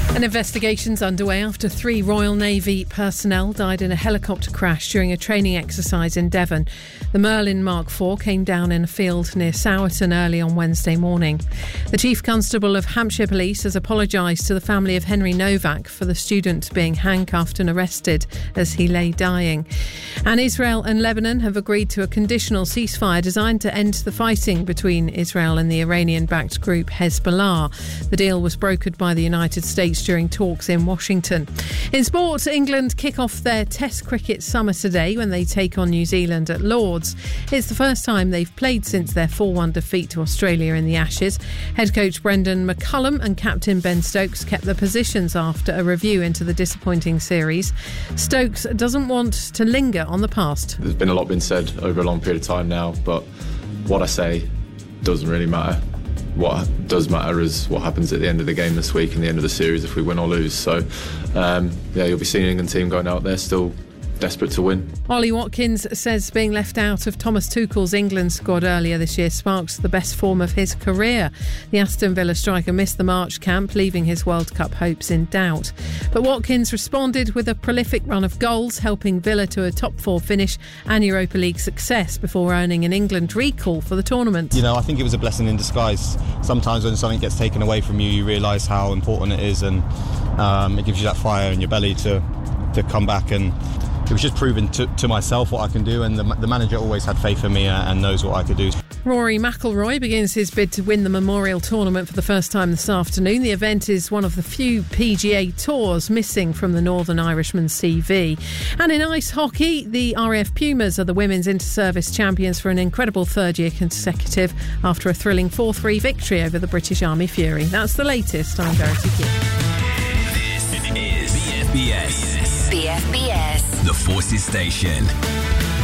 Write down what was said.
An investigation's underway after 3 Royal Navy personnel died in a helicopter crash during a training exercise in Devon. The Merlin Mark IV came down in a field near Sowerton early on Wednesday morning. The Chief Constable of Hampshire Police has apologised to the family of Henry Novak for the student being handcuffed and arrested as he lay dying. And Israel and Lebanon have agreed to a conditional ceasefire designed to end the fighting between Israel and the Iranian-backed group Hezbollah. The deal was brokered by the United States during talks in Washington. In sport, England kick off their Test cricket summer today when they take on New Zealand at Lords. It's the first time they've played since their 4-1 defeat to Australia in the Ashes. Head coach Brendan McCullum and captain Ben Stokes kept their positions after a review into the disappointing series. Stokes doesn't want to linger on the past. There's been a lot been said over a long period of time now, but what I say doesn't really matter. What does matter is what happens at the end of the game this week and the end of the series if we win or lose. So, you'll be seeing the England team going out there still desperate to win. Ollie Watkins says being left out of Thomas Tuchel's England squad earlier this year sparks the best form of his career. The Aston Villa striker missed the March camp, leaving his World Cup hopes in doubt. But Watkins responded with a prolific run of goals, helping Villa to a top 4 finish and Europa League success before earning an England recall for the tournament. I think it was a blessing in disguise. Sometimes when something gets taken away from you, you realise how important it is, and it gives you that fire in your belly to come back. And it was just proving to myself what I can do, and the manager always had faith in me and knows what I could do. Rory McIlroy begins his bid to win the Memorial Tournament for the first time this afternoon. The event is one of the few PGA tours missing from the Northern Irishman's CV. And in ice hockey, the RAF Pumas are the women's inter-service champions for an incredible 3rd year consecutive after a thrilling 4-3 victory over the British Army Fury. That's the latest. I'm Verity Gibb. This is BFBS. BFBS. The Forces Station.